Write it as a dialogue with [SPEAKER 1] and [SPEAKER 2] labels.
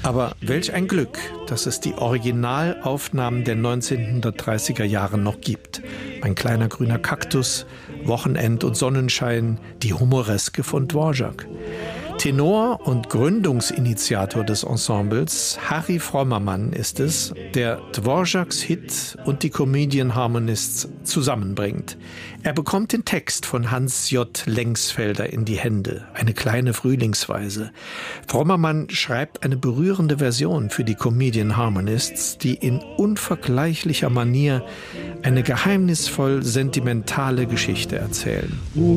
[SPEAKER 1] Aber welch ein Glück, dass es die Originalaufnahmen der 1930er Jahre noch gibt. Mein kleiner grüner Kaktus, Wochenend und Sonnenschein, die Humoreske von Dvorak. Tenor und Gründungsinitiator des Ensembles, Harry Frommermann, ist es, der Dvoraks Hit und die Comedian Harmonists zusammenbringt. Er bekommt den Text von Hans J. Lengsfelder in die Hände, eine kleine Frühlingsweise. Frommermann schreibt eine berührende Version für die Comedian Harmonists, die in unvergleichlicher Manier eine geheimnisvoll sentimentale Geschichte erzählen.